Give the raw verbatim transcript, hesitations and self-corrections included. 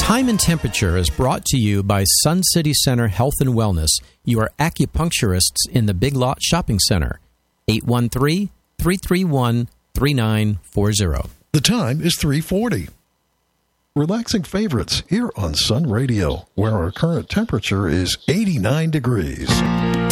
Time and Temperature is brought to you by Sun City Center Health and Wellness, your acupuncturists in the Big Lot Shopping Center. eight one three, three three one, three nine four zero. The time is three forty. Relaxing favorites here on Sun Radio, where our current temperature is eighty-nine degrees.